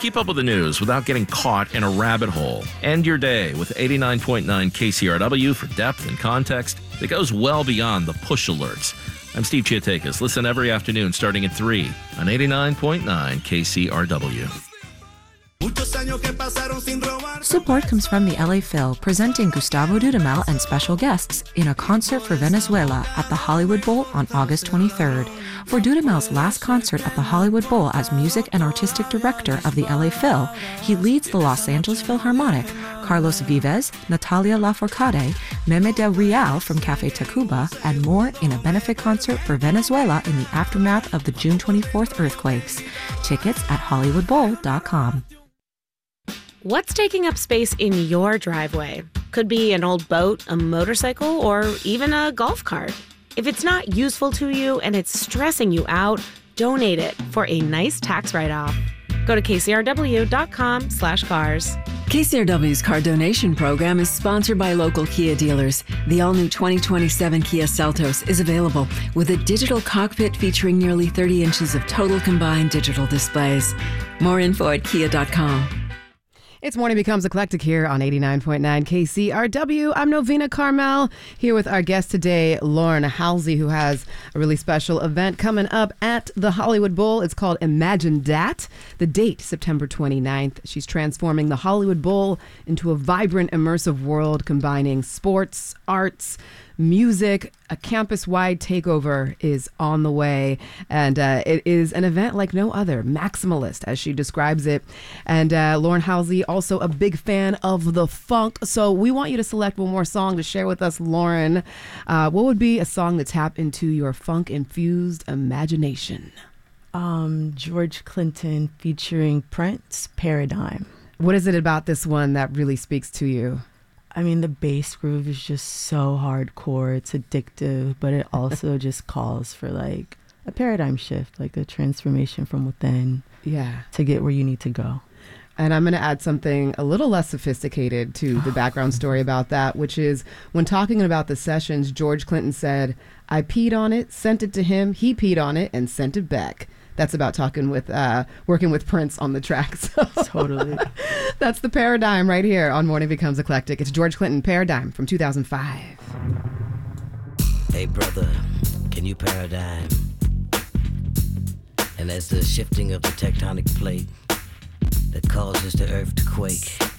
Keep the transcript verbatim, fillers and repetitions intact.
Keep up with the news without getting caught in a rabbit hole. End your day with eighty-nine point nine K C R W for depth and context that goes well beyond the push alerts. I'm Steve Chiatakis. Listen every afternoon starting at three on eighty-nine point nine K C R W. Support comes from the L A Phil, presenting Gustavo Dudamel and special guests in a concert for Venezuela at the Hollywood Bowl on August twenty-third. For Dudamel's last concert at the Hollywood Bowl as music and artistic director of the L A Phil, he leads the Los Angeles Philharmonic, Carlos Vives, Natalia Lafourcade, Meme Del Real from Cafe Tacuba, and more in a benefit concert for Venezuela in the aftermath of the June twenty-fourth earthquakes. Tickets at hollywood bowl dot com. What's taking up space in your driveway? Could be an old boat, a motorcycle, or even a golf cart. If it's not useful to you and it's stressing you out, donate it for a nice tax write-off. Go to k c r w dot com slash cars. K C R W's car donation program is sponsored by local Kia dealers. The all-new twenty twenty-seven Kia Seltos is available with a digital cockpit featuring nearly thirty inches of total combined digital displays. More info at kia dot com. It's Morning Becomes Eclectic here on eighty-nine point nine K C R W. I'm Novena Carmel, here with our guest today, Lauren Halsey, who has a really special event coming up at the Hollywood Bowl. It's called Imagine Dat. The date, September twenty-ninth. She's transforming the Hollywood Bowl into a vibrant, immersive world combining sports, arts, music. A campus-wide takeover is on the way, and uh, it is an event like no other, maximalist, as she describes it. And uh, Lauren Halsey, also a big fan of the funk, so we want you to select one more song to share with us, Lauren. Uh, what would be a song to tap into your funk-infused imagination? Um, George Clinton featuring Prince, Paradigm. What is it about this one that really speaks to you? I mean, the bass groove is just so hardcore. It's addictive, but it also just calls for like a paradigm shift, like a transformation from within. Yeah. To get where you need to go. And I'm going to add something a little less sophisticated to the background story about that, which is when talking about the sessions, George Clinton said, I peed on it, sent it to him, he peed on it, and sent it back. That's about talking with, uh, working with Prince on the track. So totally. That's the Paradigm right here on Morning Becomes Eclectic. It's George Clinton, Paradigm from two thousand five. Hey brother, can you paradigm? And as the shifting of the tectonic plate that causes the earth to quake,